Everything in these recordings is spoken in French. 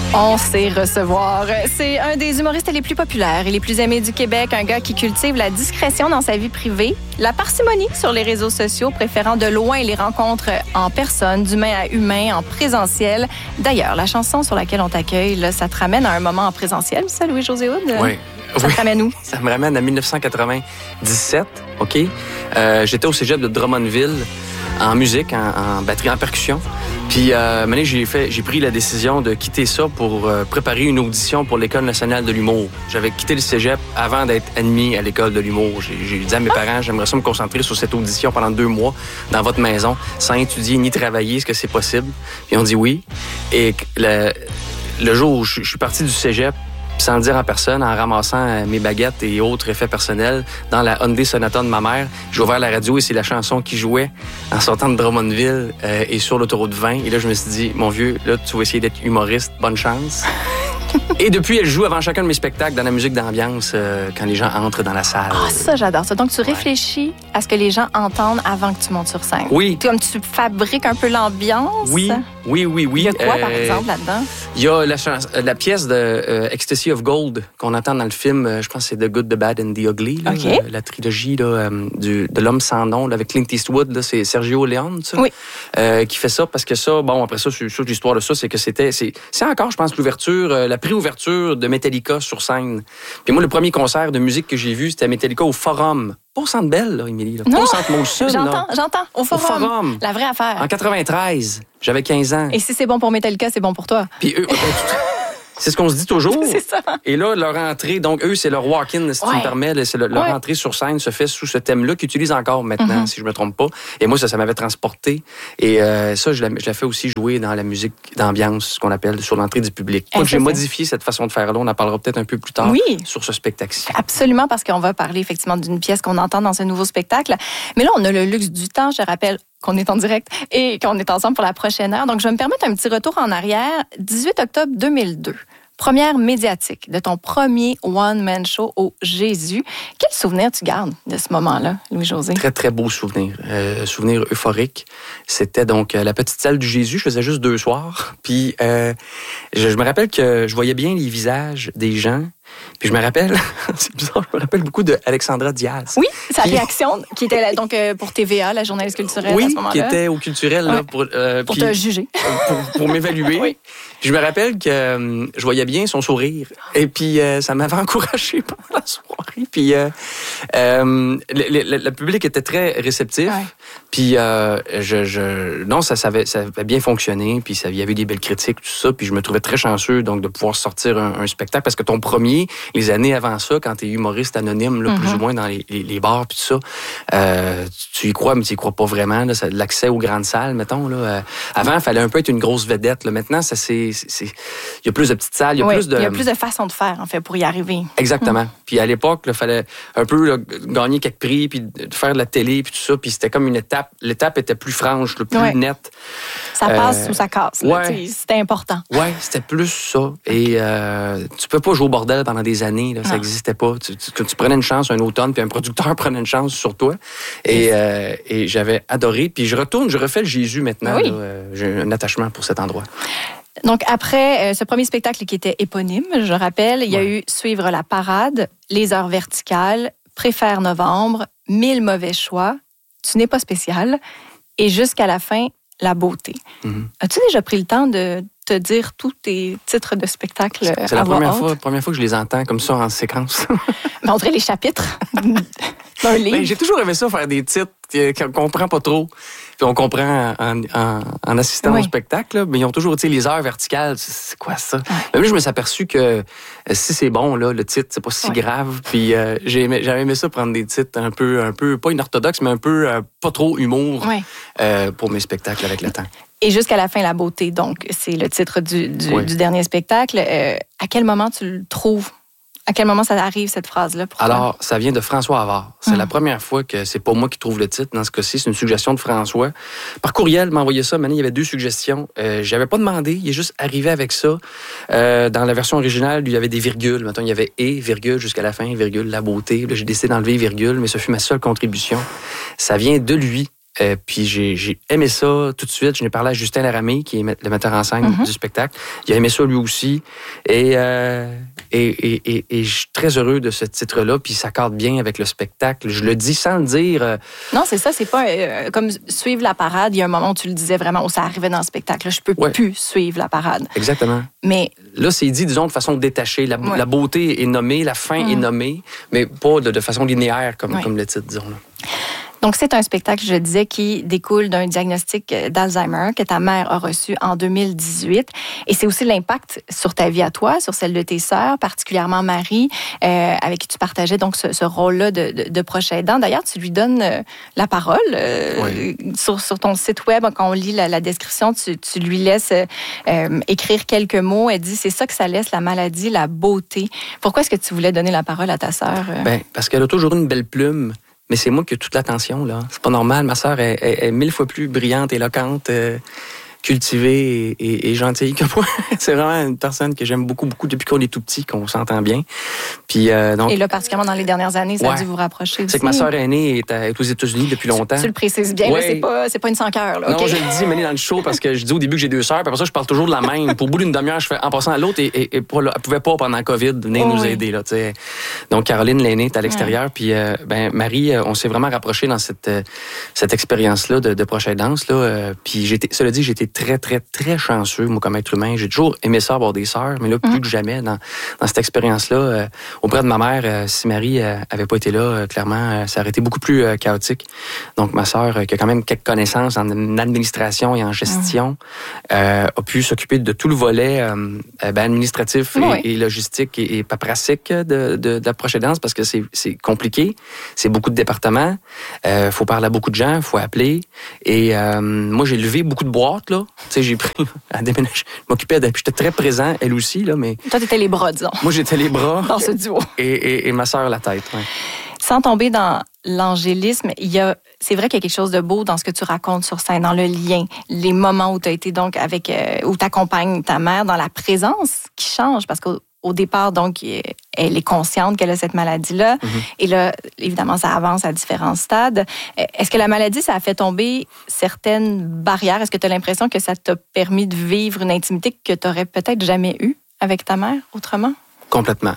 On sait recevoir. C'est un des humoristes les plus populaires et les plus aimés du Québec, un gars qui cultive la discrétion dans sa vie privée, la parcimonie sur les réseaux sociaux, préférant de loin les rencontres en personne, d'humain à humain, en présentiel. D'ailleurs, la chanson sur laquelle on t'accueille, là, ça te ramène à un moment en présentiel, ça, Louis-José Hood? Oui. Ça te ramène où? Ça me ramène à 1997, OK? J'étais au cégep de Drummondville en musique, en batterie, en percussion. Puis, maintenant, j'ai pris la décision de quitter ça pour préparer une audition pour l'École nationale de l'humour. J'avais quitté le cégep avant d'être admis à l'École de l'humour. J'ai dit à mes parents, j'aimerais ça me concentrer sur cette audition pendant 2 mois dans votre maison, sans étudier ni travailler. Est-ce que c'est possible? Puis, on dit oui. Et le jour où je suis parti du cégep, sans le dire à personne, en ramassant mes baguettes et autres effets personnels dans la Hyundai Sonata de ma mère, j'ai ouvert la radio et c'est la chanson qui jouait en sortant de Drummondville et sur l'autoroute 20. Et là, je me suis dit, mon vieux, là, tu vas essayer d'être humoriste, bonne chance. Et depuis, elle joue avant chacun de mes spectacles dans la musique d'ambiance quand les gens entrent dans la salle. Ah, ça, j'adore ça. Donc, tu réfléchis à ce que les gens entendent avant que tu montes sur scène. Oui. Comme tu fabriques un peu l'ambiance. Oui. Il y a quoi, par exemple, là-dedans? Il y a la pièce de Ecstasy of Gold qu'on entend dans le film, je pense que c'est The Good, The Bad and The Ugly. Là, okay. La trilogie là, de l'homme sans nom là, avec Clint Eastwood. Là, c'est Sergio Leone, ça, oui. Qui fait ça parce que ça, bon, après ça, l'histoire de ça, c'est que c'est encore, je pense, l'ouverture, la préouverture de Metallica sur scène. Puis moi, le premier concert de musique que j'ai vu, c'était Metallica au Forum. Pas au Centre Bell, là, Émilie. Pas au Centre Molson. J'entends. Au Forum. La vraie affaire. En 93. J'avais 15 ans. Et si c'est bon pour Metallica, c'est bon pour toi. Puis eux, c'est ce qu'on se dit toujours. C'est ça. Et là, leur entrée, donc eux, c'est leur walk-in, si tu me permets, leur entrée sur scène se fait sous ce thème-là qu'ils utilisent encore maintenant, si je me trompe pas. Et moi, ça m'avait transporté. Et ça, je la fais aussi jouer dans la musique d'ambiance, ce qu'on appelle, sur l'entrée du public. Donc, j'ai modifié cette façon de faire-là. On en parlera peut-être un peu plus tard sur ce spectacle-ci. Absolument, parce qu'on va parler effectivement d'une pièce qu'on entend dans ce nouveau spectacle. Mais là, on a le luxe du temps, je rappelle, qu'on est en direct et qu'on est ensemble pour la prochaine heure. Donc, je vais me permettre un petit retour en arrière. 18 octobre 2002. Première médiatique de ton premier one-man show au Jésus. Quel souvenir tu gardes de ce moment-là, Louis-José? Très, très beau souvenir. Souvenir euphorique. C'était donc la petite salle du Jésus. Je faisais juste 2 soirs. Puis, je me rappelle que je voyais bien les visages des gens. Puis je me rappelle, c'est bizarre, je me rappelle beaucoup de Alexandra Diaz. Oui, sa réaction, qui était là, donc pour TVA, la journaliste culturelle à ce moment-là. Oui, qui était au culturel là, pour te juger. Pour m'évaluer. Oui. Puis je me rappelle que je voyais bien son sourire. Et puis ça m'avait encouragé pendant la soirée. Puis le public était très réceptif. Ouais. Puis non, ça avait bien fonctionné. Puis il y avait des belles critiques, tout ça. Puis je me trouvais très chanceux donc de pouvoir sortir un spectacle parce que ton premier, les années avant ça, quand tu es humoriste anonyme, là, plus ou moins dans les bars puis tout ça, tu y crois, mais tu y crois pas vraiment. Là, l'accès aux grandes salles, mettons. Là, avant, il fallait un peu être une grosse vedette. Là. Maintenant, il y a plus de petites salles. Il y a plus de façons de faire, en fait, pour y arriver. Exactement. Puis à l'époque, il fallait un peu là, gagner quelques prix, puis faire de la télé, puis tout ça. Puis c'était comme une étape. L'étape était plus franche, plus nette. Ça passe ou ça casse. Là, c'était important. Oui, c'était plus ça. Et tu peux pas jouer au bordel pendant des années. Là, ça n'existait pas. Tu prenais une chance un automne, puis un producteur prenait une chance sur toi. Et j'avais adoré. Puis je refais le Jésus maintenant. Oui. Là, j'ai un attachement pour cet endroit. Donc, après ce premier spectacle qui était éponyme, je rappelle, il y a eu Suivre la parade, Les heures verticales, Préfère novembre, 1000 mauvais choix, Tu n'es pas spécial, et jusqu'à la fin, La beauté. Mm-hmm. As-tu déjà pris le temps de te dire tous tes titres de spectacle C'est la première fois que je les entends comme ça en séquence. Montrer les chapitres d'un livre. Ben, j'ai toujours aimé ça, faire des titres qu'on comprend pas trop. Puis on comprend en assistant au spectacle, là, mais ils ont toujours été les heures verticales. C'est quoi ça? Ouais. Mais là, je me suis aperçu que si c'est bon, là, le titre, c'est pas si grave. Puis j'avais aimé ça, prendre des titres un peu pas inorthodoxes, mais un peu pas trop humour pour mes spectacles avec le temps. Et jusqu'à la fin, La beauté, donc, c'est le titre du dernier spectacle. À quel moment tu le trouves? À quel moment ça arrive, cette phrase-là? Alors, ça vient de François Havard. C'est la première fois que c'est pas moi qui trouve le titre. Dans ce cas-ci, c'est une suggestion de François. Par courriel, il m'a envoyé ça. Maintenant, il y avait 2 suggestions. J'avais pas demandé. Il est juste arrivé avec ça. Dans la version originale, il y avait des virgules. Maintenant, il y avait « et », virgule, jusqu'à la fin, virgule, La beauté. Là, j'ai décidé d'enlever virgule, mais ce fut ma seule contribution. Ça vient de lui. Puis j'ai aimé ça tout de suite. Je n'ai parlé à Justin Laramé, qui est le metteur en scène du spectacle. Il a aimé ça lui aussi. Et je suis très heureux de ce titre-là. Puis ça cadre bien avec le spectacle. Je le dis sans le dire. Non, c'est ça. C'est pas comme suivre la parade. Il y a un moment où tu le disais vraiment, où ça arrivait dans le spectacle. Là, je peux plus suivre la parade. Exactement. Mais là, c'est dit, disons, de façon détachée. La beauté est nommée, la fin est nommée, mais pas de façon linéaire, comme le titre, disons. Là. Donc, c'est un spectacle, je disais, qui découle d'un diagnostic d'Alzheimer que ta mère a reçu en 2018. Et c'est aussi l'impact sur ta vie à toi, sur celle de tes sœurs, particulièrement Marie, avec qui tu partageais donc ce rôle-là de proche aidant. D'ailleurs, tu lui donnes la parole sur ton site web. Quand on lit la description, tu lui laisses écrire quelques mots. Elle dit, c'est ça que ça laisse, la maladie, la beauté. Pourquoi est-ce que tu voulais donner la parole à ta sœur? Bien, parce qu'elle a toujours une belle plume. Mais c'est moi qui ai toute l'attention, là. C'est pas normal. Ma sœur est 1000 fois plus brillante, éloquente, cultivée et gentille que moi. C'est vraiment une personne que j'aime beaucoup, beaucoup depuis qu'on est tout petit, qu'on s'entend bien. Puis, donc, et là, particulièrement dans les dernières années, ça a dû vous rapprocher aussi. C'est que ma sœur aînée est aux États-Unis depuis longtemps. Tu le précises bien, là, c'est pas une sans-cœur. Là, non, je le dis, mais dans le show, parce que je dis au début que j'ai 2 sœurs, puis après ça, je parle toujours de la même. Pour au bout d'une demi-heure, je fais en passant à l'autre, et elle pouvait pas, pendant COVID, venir nous aider. Là, t'sais. Donc, Caroline, l'aînée, est à l'extérieur. Puis, Marie, on s'est vraiment rapprochés dans cette expérience-là de proche aidance. Puis, cela dit, j'étais très, très, très chanceux, moi, comme être humain. J'ai toujours aimé ça, avoir des sœurs, mais là, plus que jamais, dans cette expérience-là, auprès de ma mère, si Marie avait pas été là, clairement, ça aurait été beaucoup plus chaotique. Donc, ma sœur, qui a quand même quelques connaissances en administration et en gestion, a pu s'occuper de tout le volet administratif et logistique et paperassique de la proche aidance, parce que c'est compliqué. C'est beaucoup de départements. Faut parler à beaucoup de gens, faut appeler. Et moi, j'ai levé beaucoup de boîtes, là. Tu sais, j'ai pris à déménager. Je m'occupais d'elle. J'étais très présent, elle aussi, là, mais... Toi, t'étais les bras, disons. Moi, j'étais les bras. Dans ce duo. Et ma sœur, la tête, ouais. Sans tomber dans l'angélisme, c'est vrai qu'il y a quelque chose de beau dans ce que tu racontes sur scène, dans le lien, les moments où tu as été donc où tu accompagnes ta mère, dans la présence qui change, parce qu'au départ, donc, elle est consciente qu'elle a cette maladie-là. Et là, évidemment, ça avance à différents stades. Est-ce que la maladie, ça a fait tomber certaines barrières? Est-ce que tu as l'impression que ça t'a permis de vivre une intimité que tu n'aurais peut-être jamais eue avec ta mère autrement? Complètement.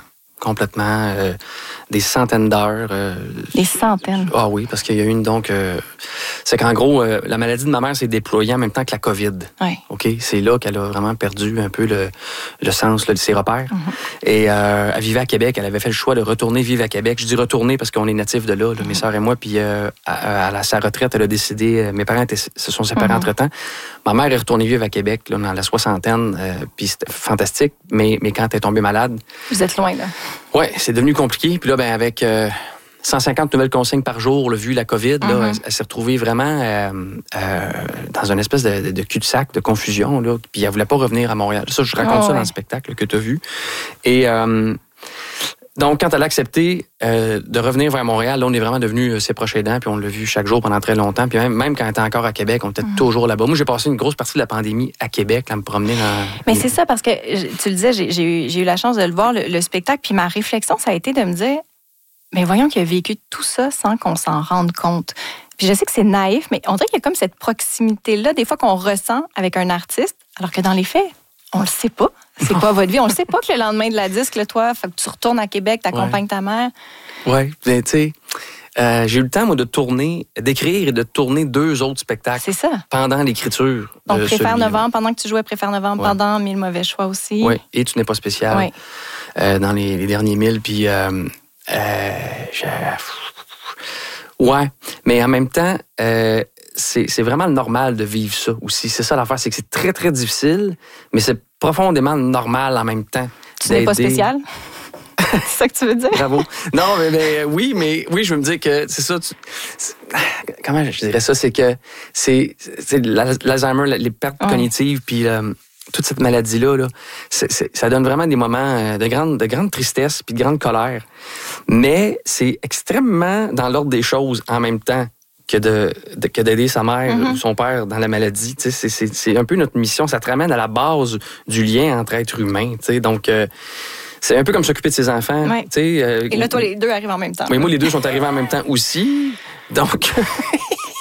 Des centaines d'heures. Des centaines? Ah oui, parce qu'il y a eu c'est qu'en gros, la maladie de ma mère s'est déployée en même temps que la COVID. Oui. OK? C'est là qu'elle a vraiment perdu un peu le sens de ses repères. Et elle vivait à Québec. Elle avait fait le choix de retourner vivre à Québec. Je dis retourner parce qu'on est natifs de là, mes sœurs et moi. Puis à sa retraite, elle a décidé... Mes parents se sont séparés entre-temps. Ma mère est retournée vivre à Québec là, dans la soixantaine. Puis c'était fantastique. Mais quand elle est tombée malade... Vous êtes loin, là. Oui, c'est devenu compliqué. Puis là, avec 150 nouvelles consignes par jour, vu la COVID, là, elle s'est retrouvée vraiment dans une espèce de cul-de-sac, de confusion. Là, puis elle voulait pas revenir à Montréal. Ça, je raconte ça dans le spectacle que tu as vu. Et donc, quand elle a accepté de revenir vers Montréal, là, on est vraiment devenus ses proches aidants, puis on l'a vu chaque jour pendant très longtemps. Puis même quand elle était encore à Québec, on était toujours là-bas. Moi, j'ai passé une grosse partie de la pandémie à Québec, à me promener dans... Mais c'est ça, parce que, tu le disais, j'ai eu la chance de le voir, le spectacle, puis ma réflexion, ça a été de me dire, mais voyons qu'il a vécu tout ça sans qu'on s'en rende compte. Puis je sais que c'est naïf, mais on dirait qu'il y a comme cette proximité-là, des fois qu'on ressent avec un artiste, alors que dans les faits, on le sait pas. C'est quoi votre vie? On le sait pas que le lendemain de la disque, là, toi, faut que tu retournes à Québec, t'accompagnes ta mère. Oui, tu sais, j'ai eu le temps, moi, d'écrire et de tourner 2 autres spectacles. C'est ça. Pendant l'écriture. Donc, Préfère Novembre, pendant que tu jouais Préfère Novembre, pendant 1000 mauvais choix aussi. Oui, et Tu n'es pas spécial. Dans les derniers 1000. Puis, ouais, mais en même temps, c'est vraiment normal de vivre ça aussi. C'est ça l'affaire, c'est que c'est très, très difficile, mais c'est profondément normal en même temps. Tu n'es pas spécial? C'est ça que tu veux dire? Bravo. Non, mais oui, je veux me dire que c'est ça. Comment je dirais ça? C'est que c'est l'Alzheimer, les pertes cognitives, puis toute cette maladie-là, là, ça donne vraiment des moments de grande tristesse puis de grande colère. Mais c'est extrêmement dans l'ordre des choses en même temps que d'aider sa mère ou son père dans la maladie. C'est un peu notre mission. Ça te ramène à la base du lien entre êtres humains. Donc, c'est un peu comme s'occuper de ses enfants. Ouais. Et là, toi, les deux arrivent en même temps. Mais moi, les deux sont arrivés en même temps aussi. Donc,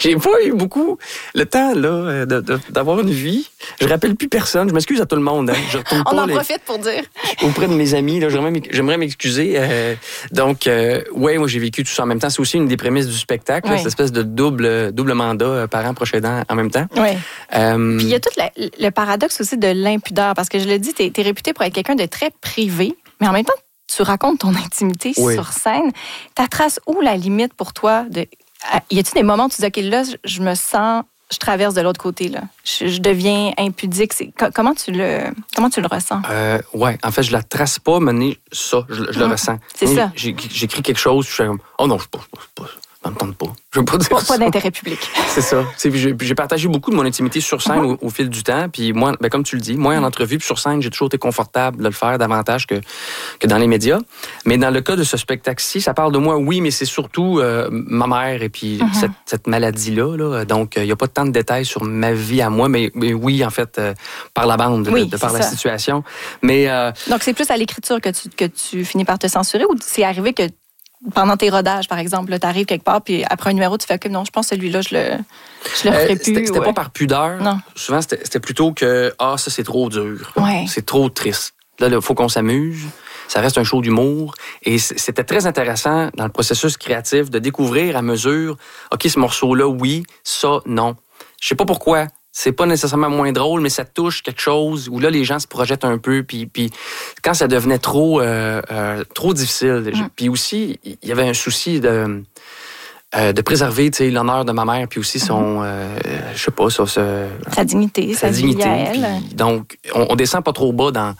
J'ai pas eu beaucoup le temps là d'avoir une vie. Je rappelle plus personne. Je m'excuse à tout le monde. Hein. Je retourne On en profite pour dire. Auprès de mes amis, là, j'aimerais m'excuser. Donc, moi, j'ai vécu tout ça en même temps. C'est aussi une des prémices du spectacle, cette espèce de double mandat parent-proche aidant en même temps. Oui. Puis il y a tout le paradoxe aussi de l'impudeur, parce que je le dis, t'es réputé pour être quelqu'un de très privé, mais en même temps, tu racontes ton intimité sur scène. Ta trace où la limite pour toi? Y a-t-il des moments où tu dis, OK, là, je traverse de l'autre côté, là. Je deviens impudique. Comment tu le ressens? En fait, je la trace pas, mais ça, je le ressens. C'est ça. J'écris quelque chose, je suis comme, oh non, je ne ça me tente pas. Je veux pas dire ça. Pas d'intérêt public. C'est ça. J'ai partagé beaucoup de mon intimité sur scène au fil du temps. Puis moi, comme tu le dis, moi en entrevue puis sur scène, j'ai toujours été confortable de le faire davantage que dans les médias. Mais dans le cas de ce spectacle-ci, ça parle de moi, oui, mais c'est surtout ma mère et puis cette maladie-là. Là. Donc, il n'y a pas tant de détails sur ma vie à moi, mais oui, en fait, par la bande, par la situation. Mais donc, c'est plus à l'écriture que tu finis par te censurer, ou c'est arrivé que pendant tes rodages, par exemple, tu arrives quelque part, puis après un numéro, tu fais OK, non, je pense que celui-là, je le referai plus. C'était pas par pudeur. Non. Souvent, c'était plutôt que ça, c'est trop dur. Ouais. C'est trop triste. Là, il faut qu'on s'amuse. Ça reste un show d'humour. Et c'était très intéressant dans le processus créatif de découvrir à mesure, OK, ce morceau-là, oui, ça, non. Je sais pas pourquoi. C'est pas nécessairement moins drôle, mais ça touche quelque chose où là, les gens se projettent un peu. Puis quand ça devenait trop difficile, puis aussi, il y avait un souci de préserver l'honneur de ma mère, puis aussi son, je sais pas, sa dignité, sa dignité à elle. Puis, donc, on descend pas trop bas dans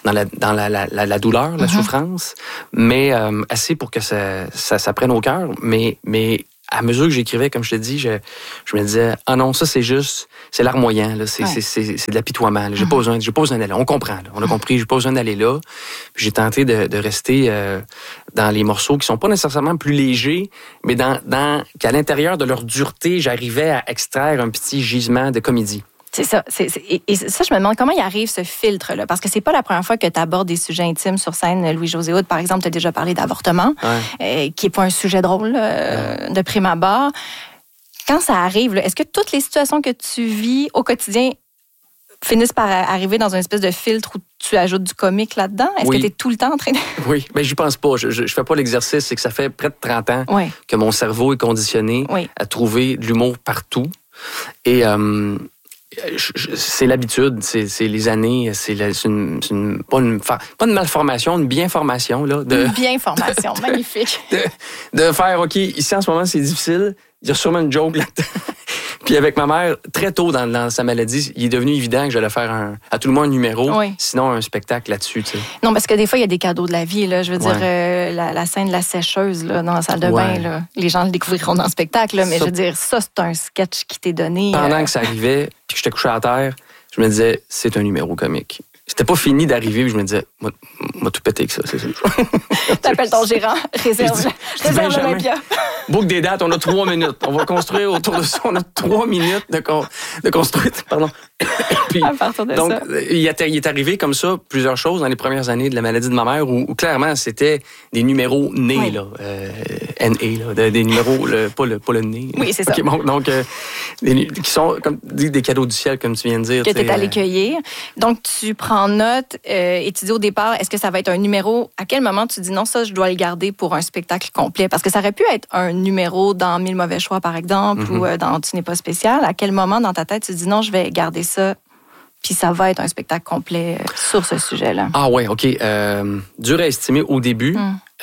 la douleur, la souffrance, mais assez pour que ça prenne au cœur. Mais à mesure que j'écrivais, comme je te dis, je me disais, ah non, ça c'est larmoyant, là, c'est de l'apitoiement. Là. J'ai pas besoin d'aller là. On comprend, là. On a compris, j'ai pas besoin d'aller là. Puis j'ai tenté de rester dans les morceaux qui sont pas nécessairement plus légers, mais qu'à l'intérieur de leur dureté, j'arrivais à extraire un petit gisement de comédie. C'est ça. Et ça, je me demande comment il arrive ce filtre-là. Parce que c'est pas la première fois que tu abordes des sujets intimes sur scène. Louis-José Hood, par exemple, tu as déjà parlé d'avortement, qui est pas un sujet drôle de prime abord. Quand ça arrive, est-ce que toutes les situations que tu vis au quotidien finissent par arriver dans une espèce de filtre où tu ajoutes du comique là-dedans? Est-ce que tu es tout le temps en train de... Oui, mais j'y pense pas. Je fais pas l'exercice. C'est que ça fait près de 30 ans que mon cerveau est conditionné à trouver de l'humour partout. Et... c'est l'habitude, c'est les années, pas une malformation, une bien-formation. Là, une bien-formation, magnifique. De faire, OK, ici en ce moment, c'est difficile, il y a sûrement une joke là-dedans. Puis avec ma mère, très tôt dans sa maladie, il est devenu évident que j'allais faire à tout le moins un numéro, sinon un spectacle là-dessus. Tu sais. Non, parce que des fois, il y a des cadeaux de la vie. Là. Je veux dire, la scène de la sécheuse là, dans la salle de bain, là, les gens le découvriront dans le spectacle, là, mais je veux dire, ça, c'est un sketch qui t'est donné. Pendant que ça arrivait, puis que j'étais couché à terre, je me disais, c'est un numéro comique. C'était pas fini d'arriver, puis je me disais, moi tout pété que ça, c'est sûr. T'appelles ton gérant, réserve l'Olympia. Boucle des dates, on a 3 minutes. On va construire autour de ça, on a 3 minutes de construire, pardon. Puis, à partir de donc, ça. Il est arrivé comme ça plusieurs choses dans les premières années de la maladie de ma mère où clairement, c'était des numéros nés, là, N-A, là, des numéros, pas le nez. Oui, c'est ça. Okay, bon, donc, qui sont comme des cadeaux du ciel, comme tu viens de dire. Que tu es allé cueillir. Donc, tu prends note et tu dis au départ, est-ce que ça va être un numéro? À quel moment tu dis non, ça, je dois le garder pour un spectacle complet? Parce que ça aurait pu être un numéro dans 1000 mauvais choix, par exemple, ou dans Tu n'es pas spécial. À quel moment dans ta tête tu dis non, je vais garder ça, puis ça va être un spectacle complet sur ce sujet-là? Ah ouais, OK. Dur à estimer au début.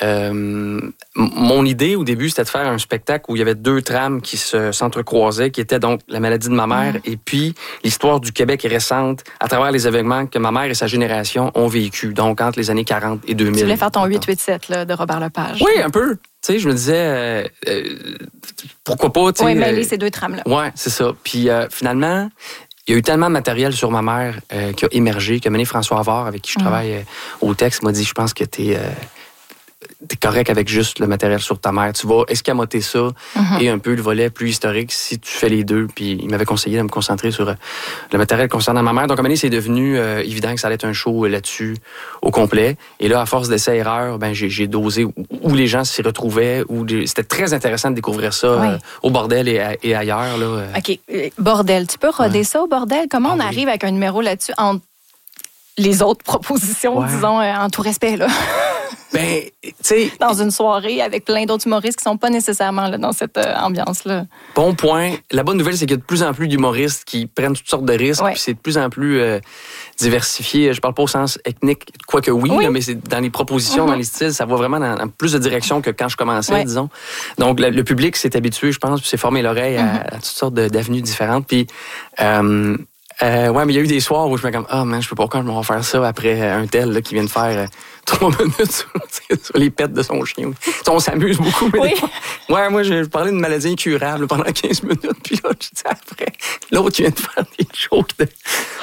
Mon idée au début, c'était de faire un spectacle où il y avait 2 trames qui s'entrecroisaient, qui étaient donc la maladie de ma mère et puis l'histoire du Québec récente à travers les événements que ma mère et sa génération ont vécu, donc entre les années 40 et 2000. Tu voulais faire ton 887 là, de Robert Lepage. Oui, un peu. Tu sais, je me disais, pourquoi pas, tu sais. Oui, mêler ces 2 trames-là. Oui, c'est ça. Puis finalement, il y a eu tellement de matériel sur ma mère qui a émergé, que François Havard, avec qui je travaille au texte, m'a dit, je pense que t'es correct avec juste le matériel sur ta mère. Tu vas escamoter ça et un peu le volet plus historique si tu fais les deux. Puis il m'avait conseillé de me concentrer sur le matériel concernant ma mère. Donc, à un moment donné, c'est devenu évident que ça allait être un show là-dessus au complet. Et là, à force d'essais-erreurs, j'ai dosé où les gens s'y retrouvaient. C'était très intéressant de découvrir ça au bordel et ailleurs. Là. OK. Bordel. Tu peux roder ça au bordel? Comment on arrive avec un numéro là-dessus entre les autres propositions, disons, en tout respect, là? Ben, tu sais... Dans une soirée avec plein d'autres humoristes qui sont pas nécessairement là, dans cette ambiance-là. Bon point. La bonne nouvelle, c'est qu'il y a de plus en plus d'humoristes qui prennent toutes sortes de risques, puis c'est de plus en plus diversifié. Je parle pas au sens ethnique, quoique oui. Là, mais c'est dans les propositions, dans les styles, ça va vraiment dans plus de direction que quand je commençais, disons. Donc, le public s'est habitué, je pense, puis s'est formé l'oreille à toutes sortes d'avenues différentes. Puis... mais il y a eu des soirs où je me dis comme je peux pas quand je vais faire ça après un tel là, qui vient de faire 3 minutes sur les pets de son chien. On s'amuse beaucoup. Mais moi, je parlais d'une maladie incurable pendant 15 minutes, puis là, je dis après, l'autre qui vient de faire des jokes de...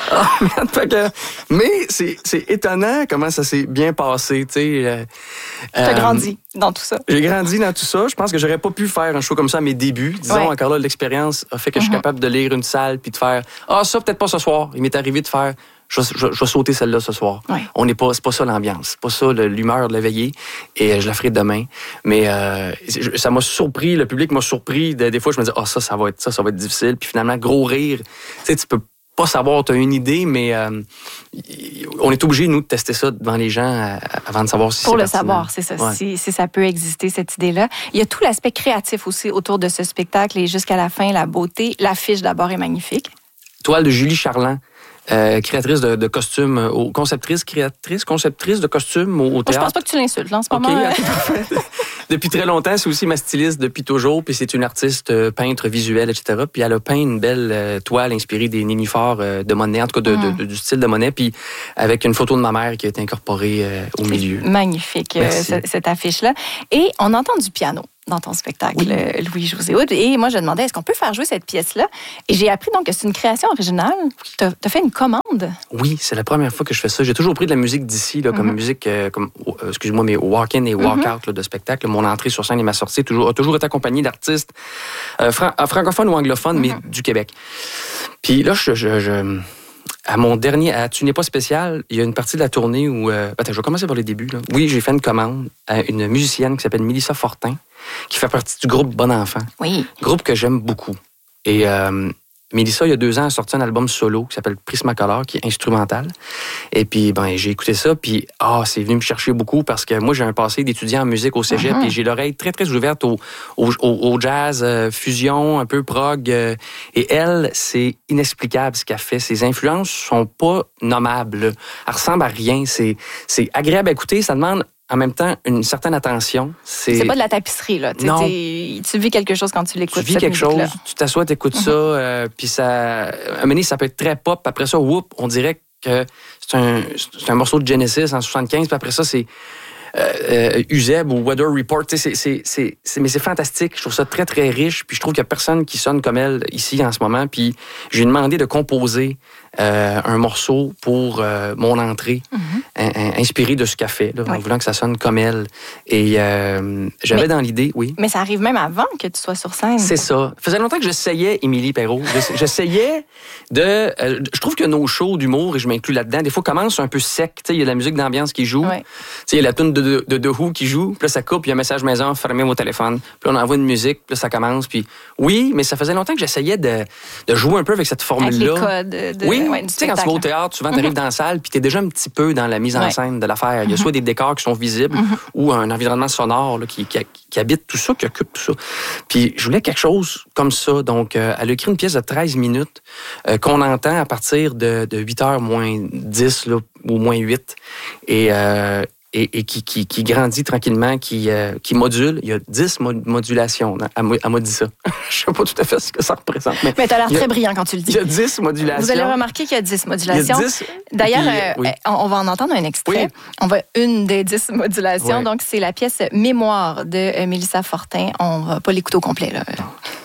mais c'est étonnant comment ça s'est bien passé, tu sais. T'as grandi dans tout ça. J'ai grandi dans tout ça. Je pense que j'aurais pas pu faire un show comme ça à mes débuts. Disons, encore là, l'expérience a fait que je suis capable de lire une salle puis de faire ça, peut-être pas ce soir. Il m'est arrivé de faire je vais sauter celle-là ce soir. C'est pas ça l'ambiance. C'est pas ça l'humeur de la veillée. Et je la ferai demain. Mais ça m'a surpris. Le public m'a surpris. Des fois, je me dis ça va être difficile. Puis finalement, gros rire. Tu sais, tu peux pas savoir, tu as une idée, mais on est obligé, nous, de tester ça devant les gens avant de savoir si c'est pour le pertinent. savoir, c'est ça, si ça peut exister, cette idée-là. Il y a tout l'aspect créatif aussi autour de ce spectacle et jusqu'à la fin, la beauté. L'affiche, d'abord, est magnifique. Toile de Julie Charland. Créatrice de costumes, conceptrice de costumes au théâtre. Je pense pas que tu l'insultes, là, en ce moment. Depuis très longtemps, c'est aussi ma styliste depuis toujours, puis c'est une artiste peintre visuelle, etc. Puis elle a peint une belle toile inspirée des nénuphars de Monet, en tout cas du style de Monet, puis avec une photo de ma mère qui a été incorporée au milieu. Magnifique, cette affiche-là. Et on entend du piano dans ton spectacle, Louis-José Hood. Et moi, je demandais, est-ce qu'on peut faire jouer cette pièce-là? Et j'ai appris donc que c'est une création originale. T'as fait une commande? Oui, c'est la première fois que je fais ça. J'ai toujours pris de la musique d'ici, là, comme musique, excuse-moi, mais walk-in et walk-out de spectacle. Mon entrée sur scène et ma sortie a toujours été accompagnée d'artistes francophones ou anglophones, mais du Québec. Puis là, à Tu n'es pas spécial, il y a une partie de la tournée où... je vais commencer par les débuts. Là. Oui, j'ai fait une commande à une musicienne qui s'appelle Mélissa Fortin, qui fait partie du groupe Bon Enfant. Oui. Groupe que j'aime beaucoup. Et Mélissa, il y a 2 ans, a sorti un album solo qui s'appelle Prismacolor, qui est instrumental. Et puis, j'ai écouté ça, puis c'est venu me chercher beaucoup parce que moi, j'ai un passé d'étudiant en musique au cégep, puis j'ai l'oreille très, très ouverte au jazz, fusion, un peu prog. Et elle, c'est inexplicable ce qu'elle fait. Ses influences sont pas nommables. Elle ressemble à rien. C'est agréable à écouter. Ça demande en même temps une certaine attention. C'est pas de la tapisserie, là. Non. Tu vis quelque chose quand tu l'écoutes. Tu vis quelque chose, tu t'assois, t'écoutes ça, puis ça... À un moment donné, ça peut être très pop. Après ça, on dirait que c'est un morceau de Genesis en 75, puis après ça, c'est Uzeb ou Weather Report. Mais c'est fantastique. Je trouve ça très, très riche, puis je trouve qu'il n'y a personne qui sonne comme elle ici en ce moment. Puis j'ai demandé de composer un morceau pour mon entrée, inspiré de ce qu'elle fait, là, en voulant que ça sonne comme elle. Et j'avais dans l'idée, Mais ça arrive même avant que tu sois sur scène. C'est ça. Ça faisait longtemps que j'essayais, Émilie Perrault. J'essayais de... je trouve que nos shows d'humour, et je m'inclus là-dedans, des fois commencent un peu sec. Il y a de la musique d'ambiance qui joue. Il y a la tune de The Who qui joue. Puis là, ça coupe, il y a un message maison, fermez vos téléphones. Puis là, on envoie une musique, puis là, ça commence. Puis oui, mais ça faisait longtemps que j'essayais de jouer un peu avec cette formule-là. Avec les codes Oui, tu sais, quand tu vas au théâtre, souvent, tu arrives dans la salle, puis tu es déjà un petit peu dans la mise en scène de l'affaire. Il y a soit des décors qui sont visibles ou un environnement sonore là, qui habite tout ça, qui occupe tout ça. Puis je voulais quelque chose comme ça. Donc, elle a écrit une pièce de 13 minutes qu'on entend à partir de 8h moins 10 là, ou moins 8. Et qui grandit tranquillement, qui module. Il y a 10 modulations. Elle m'a dit ça. Je ne sais pas tout à fait ce que ça représente. Mais tu as l'air très brillant quand tu le dis. Il y a 10 modulations. Vous allez remarquer qu'il y a 10 modulations. D'ailleurs, on va en entendre un extrait. On va une des 10 modulations. Donc, c'est la pièce Mémoire de Mélissa Fortin. On ne va pas l'écouter au complet, là.